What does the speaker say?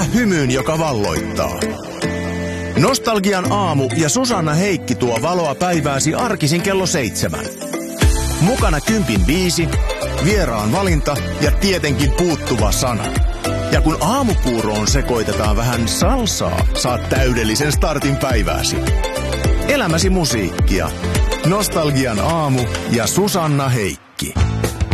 hymyyn, joka valloittaa. Nostalgian aamu ja Susanna Heikki tuo valoa päivääsi arkisin kello 7. Mukana kympin biisi, vieraan valinta ja tietenkin puuttuva sana. Ja kun aamupuuroon sekoitetaan vähän salsaa, saat täydellisen startin päivääsi. Elämäsi musiikkia. Nostalgian aamu ja Susanna Heikki.